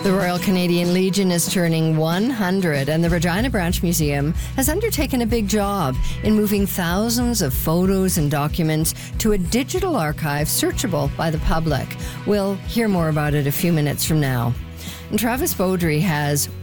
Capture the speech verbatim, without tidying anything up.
The Royal Canadian Legion is turning one hundred, and the Regina Branch Museum has undertaken a big job in moving thousands of photos and documents to a digital archive searchable by the public. We'll hear more about it a few minutes from now. And Travis Beaudry has